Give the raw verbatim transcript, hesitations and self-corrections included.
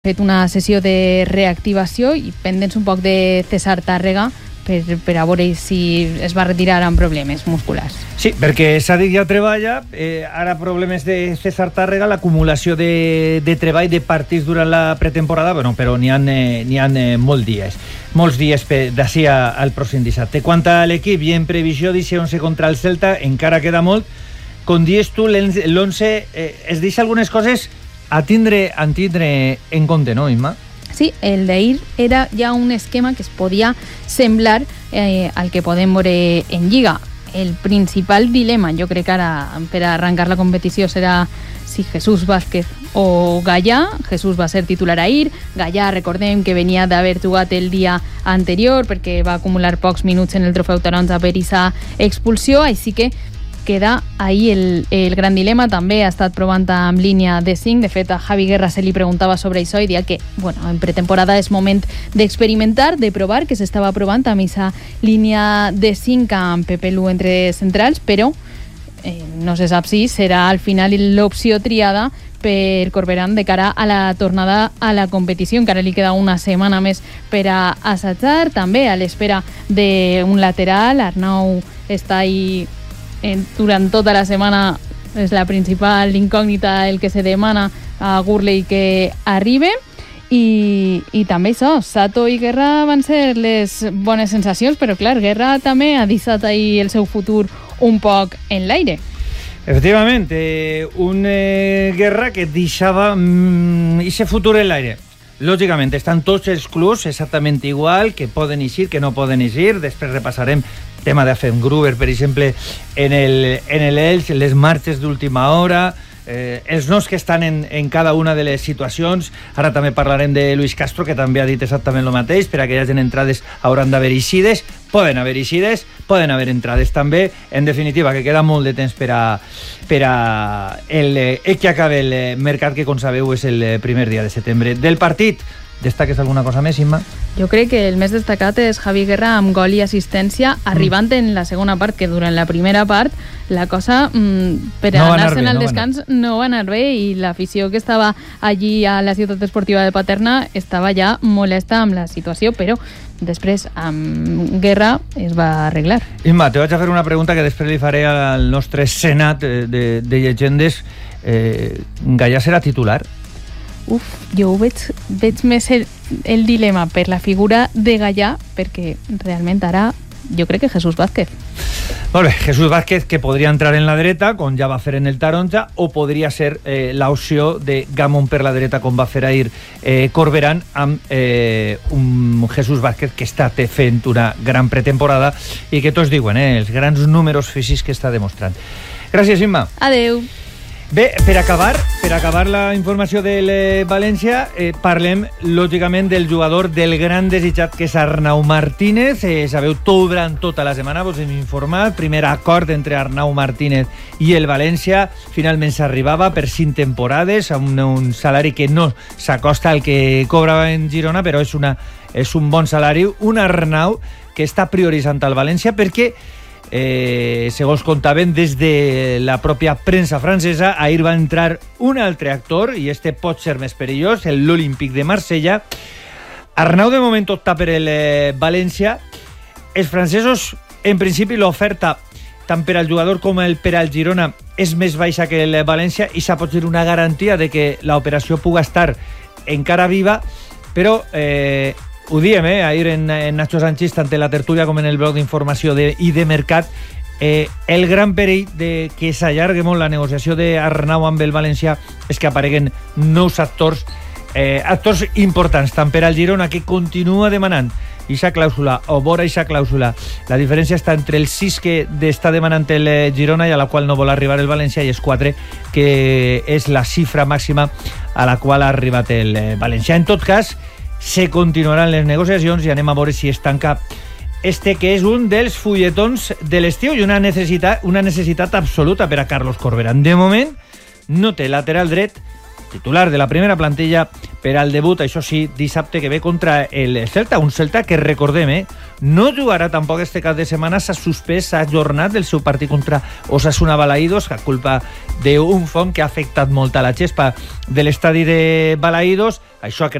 fet una sessió de reactivació i pendents un poc de César Tàrrega per, per a veure si es va retirar amb problemes musculars. Sí, perquè Sadik ja treballa, eh, ara problemes de César Tàrrega, l'acumulació de, de treball de partits durant la pretemporada, bueno, però n'hi ha, eh, n'hi ha eh, molts dies, molts dies d'ací al pròxim dissabte. Quant a l'equip i en previsió d'eixe onze contra el Celta, encara queda molt. Com dius tu, l'onze eh, es deixa algunes coses a tindre, a tindre en compte, no, Imma? Sí, el d'ahir era ja un esquema que es podia semblar eh, al que podem veure en Lliga. El principal dilema, jo crec que ara per arrencar la competició serà si Jesús Vázquez o Gallà. Jesús va ser titular ahir, Gallà recordem que venia d'haver jugat el dia anterior perquè va acumular pocs minuts en el trofeu Taronja per aquesta expulsió, així que queda ahí el, el gran dilema. També ha estat provant amb línia de cinc. De fet, a Javi Guerra se li preguntava sobre això i deia que bueno, en pretemporada és moment d'experimentar, de provar, que s'estava provant amb aquesta línia de cinc amb Pepe Lu entre centrals, però eh, no se sap si serà al final l'opció triada per Corberán de cara a la tornada a la competició. Encara li queda una setmana més per a assajar, també a l'espera d'un lateral. Arnau està ahí durant tota la setmana, és la principal incògnita el que se demana a Gurley que arribe, i, i també això, Sato i Guerra van ser les bones sensacions, però clar, Guerra també ha deixat ahí el seu futur un poc en l'aire. Efectivament, eh, un eh, Guerra que deixava mm, ese futur en l'aire. Lògicament, estan tots els clubs exactament igual, que poden eixir, que no poden eixir. Després repassarem tema de Gruber, per exemple, en el, en el Elx, les marxes d'última hora, eh, els noms que estan en, en cada una de les situacions. Ara també parlarem de Luis Castro, que també ha dit exactament el mateix. Per a que hi hagi entrades hauran d'haver eixides, poden haver eixides, poden haver entrades també. En definitiva, que queda molt de temps per a, per a el, eh, que acabe el mercat, que com sabeu és el primer dia de setembre. Del partit, destaques alguna cosa més, Imma? Jo crec que el més destacat és Javi Guerra amb gol i assistència, arribant mm. en la segona part, que durant la primera part la cosa, mmm, per no anar-se'n al no descans, va no va anar bé, i l'afició que estava allí a la ciutat esportiva de Paterna estava ja molesta amb la situació, però després amb Guerra es va arreglar. Imma, te vaig a fer una pregunta que després li faré al nostre senat de, de, de llegendes. Eh, Gallà serà titular? Uf, jo ho veig, veig més el, el dilema per la figura de Gallà, perquè realment ara jo crec que Jesús Vázquez. Molt bé, Jesús Vázquez, que podria entrar en la dreta, com ja va fer en el Taronja, o podria ser eh, l'opció de Gamon per la dreta, com va fer ahir eh, Corberán, amb eh, un Jesús Vázquez que està fent una gran pretemporada i que tots diuen, eh, els grans números físics que està demostrant. Gràcies, Imma. Adeu. Bé, per acabar, per acabar la informació del eh, València, eh, parlem, lògicament, del jugador del gran desitjat, que és Arnau Martínez. Eh, sabeu, tot durant tota la setmana vos hem informat. Primer acord entre Arnau Martínez i el València. Finalment s'arribava per cinc temporades, a un, un salari que no s'acosta al que cobrava en Girona, però és, una, és un bon salari. Un Arnau que està prioritzant al València perquè Eh, segons contaven des de la pròpia premsa francesa, ahir va entrar un altre actor, i este pot ser més perillós, l'Olímpic de Marsella. Arnau de moment opta per el eh, València. Els francesos, en principi, l'oferta tant per al jugador com el per al Girona és més baixa que el València, i s'ha pot ser una garantia de que l'operació puga estar encara viva, però eh, ho diem, eh? Ahir en, en Nacho Sánchez, tant en la tertúlia com en el blog d'informació de, i de mercat, eh, el gran perill de que s'allargui molt la negociació d'Arnau amb el València és que apareguen nous actors, eh, actors importants, tant per al Girona, que continua demanant aquesta clàusula, o vora aquesta clàusula. La diferència està entre els sis que està demanant el Girona i a la qual no vol arribar el València, i els quatre que és la xifra màxima a la qual ha arribat el València. En tot cas, se continuaran les negociacions i anem a veure si es tanca este, que és un dels fulletons de l'estiu i una necessitat, una necessitat absoluta per a Carlos Corberán. De moment no té lateral dret titular de la primera plantilla per al debut, això sí, dissabte que ve contra el Celta, un Celta que recordem, eh, no jugarà tampoc este cap de setmana, s'ha suspès, s'ha ajornat del seu partit contra Osasuna Balaïdos, a culpa d'un fong que ha afectat molt a la gespa de l'estadi de Balaïdos. Això ha creat